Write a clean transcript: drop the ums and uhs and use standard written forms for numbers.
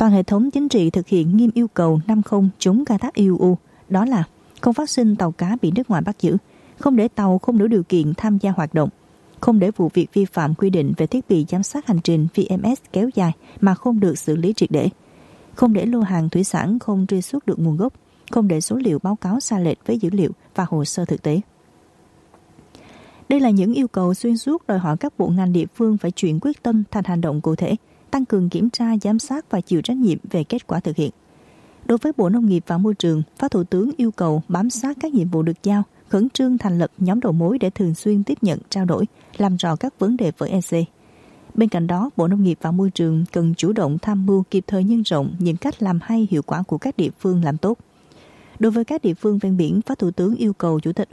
Toàn hệ thống chính trị thực hiện nghiêm yêu cầu 50 chống khai thác IUU, đó là không phát sinh tàu cá bị nước ngoài bắt giữ, không để tàu không đủ điều kiện tham gia hoạt động, không để vụ việc vi phạm quy định về thiết bị giám sát hành trình VMS kéo dài mà không được xử lý triệt để, không để lô hàng thủy sản không truy xuất được nguồn gốc, không để số liệu báo cáo sai lệch với dữ liệu và hồ sơ thực tế. Đây là những yêu cầu xuyên suốt đòi hỏi các bộ ngành địa phương phải chuyển quyết tâm thành hành động cụ thể, tăng cường kiểm tra, giám sát và chịu trách nhiệm về kết quả thực hiện. Đối với Bộ Nông nghiệp và Môi trường, Phó Thủ tướng yêu cầu bám sát các nhiệm vụ được giao, khẩn trương thành lập nhóm đầu mối để thường xuyên tiếp nhận, trao đổi, làm rõ các vấn đề với EC. Bên cạnh đó, Bộ Nông nghiệp và Môi trường cần chủ động tham mưu kịp thời nhân rộng những cách làm hay hiệu quả của các địa phương làm tốt. Đối với các địa phương ven biển, Phó Thủ tướng yêu cầu Chủ tịch